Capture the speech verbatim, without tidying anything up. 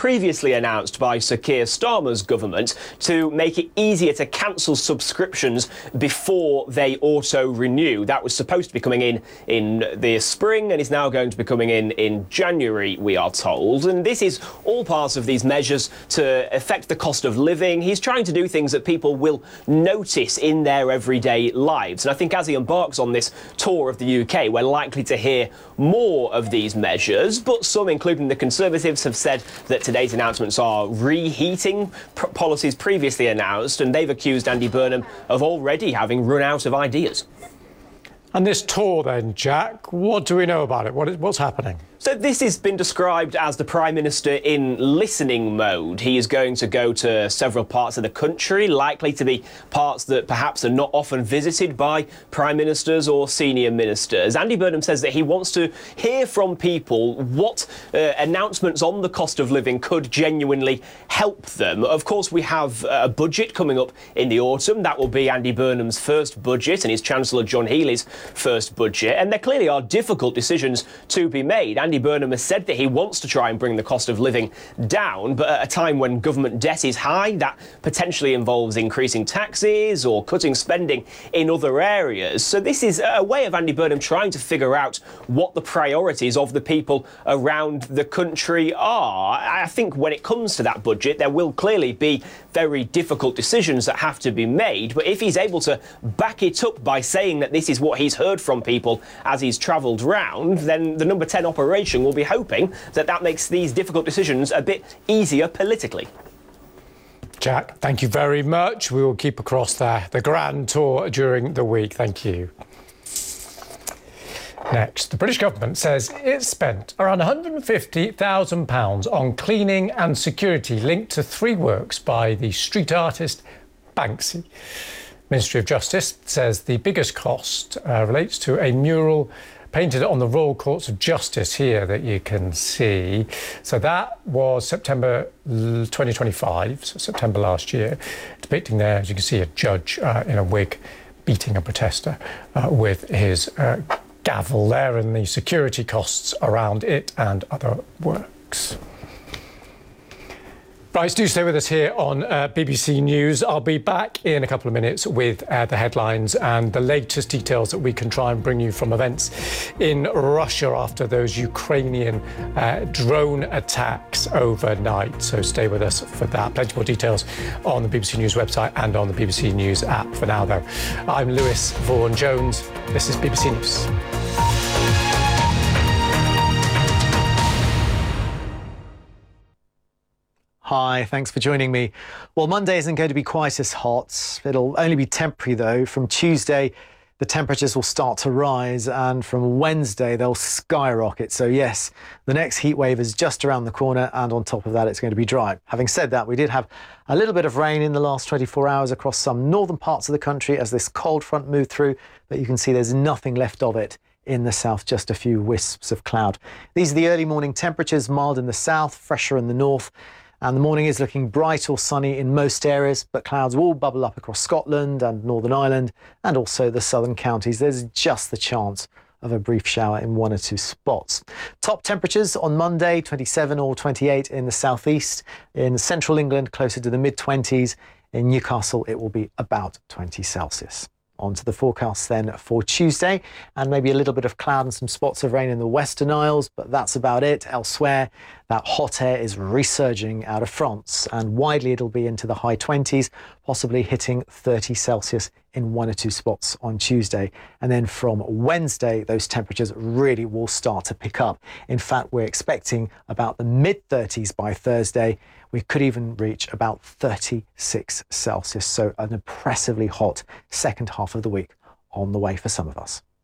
previously announced by Sir Keir Starmer's government to make it easier to cancel subscriptions before they auto-renew. That was supposed to be coming in in the spring and is now going to be coming in in January, we are told. And this is all part of these measures to affect the cost of living. He's trying to do things that people will notice in their everyday lives. And I think as he embarks on this tour of the U K, we're likely to hear more of these measures. But some, including the Conservatives, have said that today's announcements are reheating pr- policies previously announced, and they've accused Andy Burnham of already having run out of ideas. And this tour then, Jack, what do we know about it? What is, what's happening? So this has been described as the Prime Minister in listening mode. He is going to go to several parts of the country, likely to be parts that perhaps are not often visited by Prime Ministers or senior ministers. Andy Burnham says that he wants to hear from people what uh, announcements on the cost of living could genuinely help them. Of course, we have a budget coming up in the autumn. That will be Andy Burnham's first budget and his Chancellor John Healey's first budget. And there clearly are difficult decisions to be made. Andy Burnham has said that he wants to try and bring the cost of living down, but at a time when government debt is high, that potentially involves increasing taxes or cutting spending in other areas. So this is a way of Andy Burnham trying to figure out what the priorities of the people around the country are. I think when it comes to that budget, there will clearly be very difficult decisions that have to be made, but if he's able to back it up by saying that this is what he's heard from people as he's travelled round, then the number ten operation will be hoping that that makes these difficult decisions a bit easier politically. Jack, thank you very much. We will keep across there the grand tour during the week. Thank you. Next, the British government says it spent around one hundred fifty thousand pounds on cleaning and security linked to three works by the street artist Banksy. Ministry of Justice says the biggest cost uh, relates to a mural painted on the Royal Courts of Justice here that you can see. So that was September twenty twenty-five, so September last year, depicting there, as you can see, a judge uh, in a wig beating a protester uh, with his uh, gavel there, and the security costs around it and other works. Right, do stay with us here on uh, B B C News. I'll be back in a couple of minutes with uh, the headlines and the latest details that we can try and bring you from events in Russia after those Ukrainian uh, drone attacks overnight. So stay with us for that. Plenty more details on the B B C News website and on the B B C News app. For now, though, I'm Lewis Vaughan-Jones. This is B B C News. Hi, thanks for joining me. Well, Monday isn't going to be quite as hot. It'll only be temporary, though. From Tuesday, the temperatures will start to rise, and from Wednesday, they'll skyrocket. So yes, the next heat wave is just around the corner, and on top of that, it's going to be dry. Having said that, we did have a little bit of rain in the last twenty-four hours across some northern parts of the country as this cold front moved through, but you can see there's nothing left of it in the south, just a few wisps of cloud. These are the early morning temperatures, mild in the south, fresher in the north. And the morning is looking bright or sunny in most areas, but clouds will bubble up across Scotland and Northern Ireland and also the southern counties. There's just the chance of a brief shower in one or two spots. Top temperatures on Monday, twenty-seven or twenty-eight in the southeast. In central England, closer to the mid twenties. In Newcastle, it will be about twenty Celsius. On to the forecast then for Tuesday, and maybe a little bit of cloud and some spots of rain in the Western Isles, but that's about it. Elsewhere, that hot air is resurging out of France, and widely it'll be into the high twenties, possibly hitting thirty Celsius in one or two spots on Tuesday. And then from Wednesday, those temperatures really will start to pick up. In fact, we're expecting about the mid thirties by Thursday. We could even reach about thirty-six Celsius. So an oppressively hot second half of the week on the way for some of us.